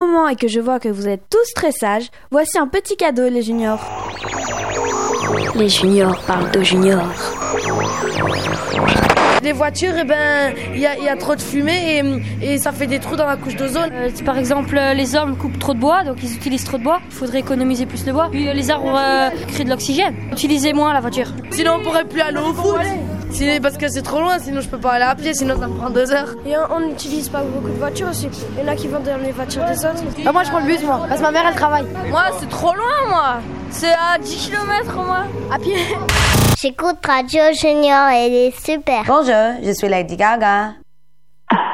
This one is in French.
moment et que je vois que vous êtes tous très sages, voici un petit cadeau, les juniors. Les juniors parlent de juniors. Les voitures, il y a trop de fumée et ça fait des trous dans la couche d'ozone. Par exemple, les hommes coupent trop de bois, donc ils utilisent trop de bois. Il faudrait économiser plus le bois. Puis les arbres créent de l'oxygène. Utilisez moins la voiture. Sinon, on pourrait plus aller au foot. Parce que c'est trop loin, sinon je peux pas aller à pied, sinon ça me prend 2 heures. Et on n'utilise pas beaucoup de voitures aussi. Il y en a qui vont dans les voitures des autres. Moi je prends le bus, parce que ma mère elle travaille. Moi c'est trop loin, moi. C'est à 10 km moi, à pied. J'écoute Radio Junior, elle est super. Bonjour, je suis Lady Gaga.